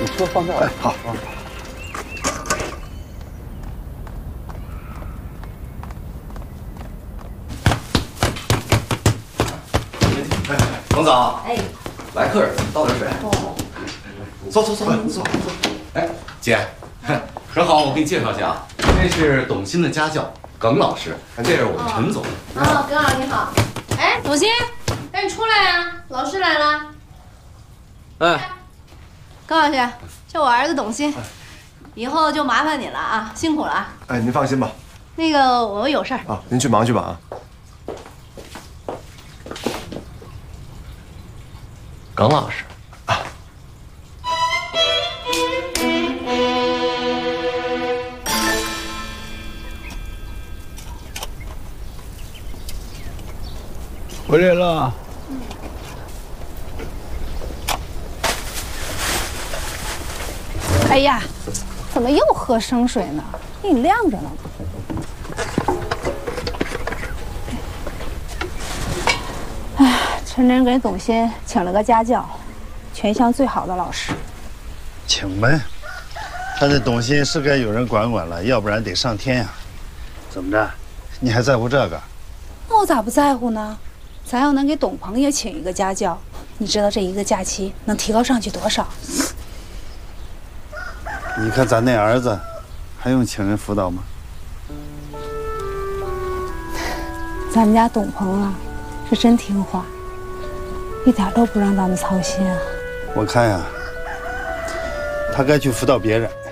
你车放这儿。 好。 董总， 哎， 来客人，倒点水。 哦， 坐。哎，姐，很好，我给你介绍一下啊，这是董卿的家教耿老师，这是我们陈总。 哦，耿老师你好。哎，董卿，赶紧出来呀，老师来了。 哎， 耿老师，这我儿子董卿，以后就麻烦你了啊，辛苦了啊。 哎，您放心吧。 那个我有事儿啊，您去忙去吧啊。 耿老师， 回来了。 哎呀，怎么又喝生水呢？给你晾着呢吗？哎，陈真给董欣请了个家教，全乡最好的老师。 请呗，他这董欣是该有人管管了，要不然得上天呀。怎么着，你还在乎这个？ 那我咋不在乎呢？咱要能给董鹏也请一个家教，你知道这一个假期能提高上去多少？ 你看咱那儿子，还用请人辅导吗？ 咱们家董鹏啊，是真听话，一点都不让咱们操心啊。 我看呀，他该去辅导别人，